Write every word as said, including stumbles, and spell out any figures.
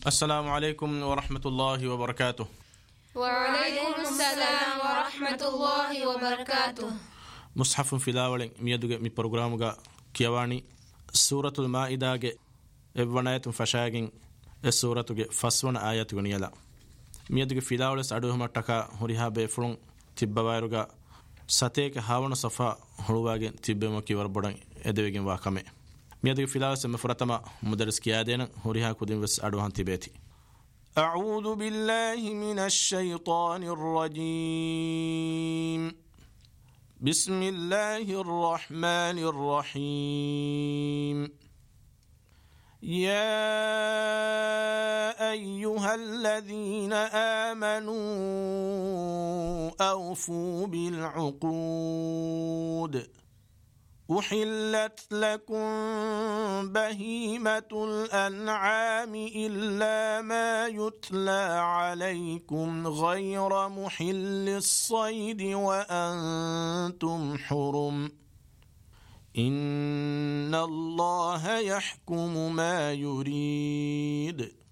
السلام عليكم ورحمة الله وبركاته. وعليكم السلام ورحمة الله وبركاته. مصحف في داولين ميدوغ مي برنامجا كيواني سورة المائدة إبناية فشاغين السورة فسون آيات غنيلا ميدوغ في داولس أدوهما تكا هريها بفرون تبوايروغا ساتيك هاون صفا هلواغين تبمو كي وربودن ادوغين واكامي ميدوغ في داولس مفرتما مدرس كيادين هريها كودين بس أدوهان تبيتي. أعوذ بالله من الشيطان الرجيم. بسم الله الرحمن الرحيم. يا أيها الذين آمنوا أوفوا بالعقود أحلت لكم بهيمة الأنعام إلا ما يتلى عليكم غير محل الصيد وأنتم حرم إن الله يحكم ما يريد.